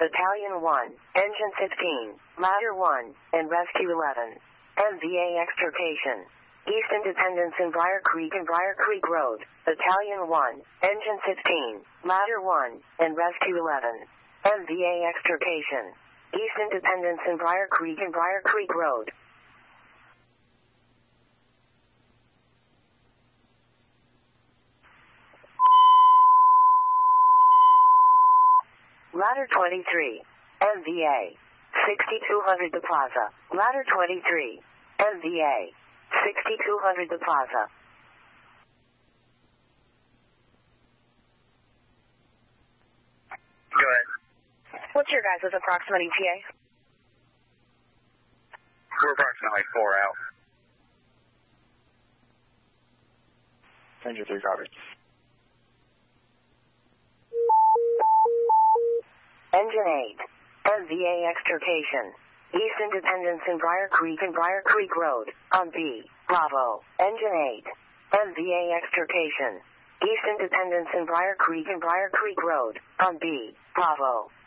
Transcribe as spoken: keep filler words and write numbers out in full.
Battalion one, Engine fifteen, Ladder one, and Rescue eleven. M V A extirpation. East Independence and Briar Creek and Briar Creek Road, Battalion one, Engine fifteen, Ladder one, and Rescue eleven. M V A extirpation. East Independence and Briar Creek and Briar Creek Road. Ladder twenty-three, M V A, sixty-two hundred The Plaza. Ladder twenty-three, M V A, sixty-two hundred The Plaza. Go ahead. What's your guys' approximate E T A? We're approximately four out. Engine three, copy. Engine eight, M V A extirpation. East Independence and Briar Creek and Briar Creek Road, on B, Bravo. Engine eight, M V A extirpation. East Independence and Briar Creek and Briar Creek Road, on B, Bravo.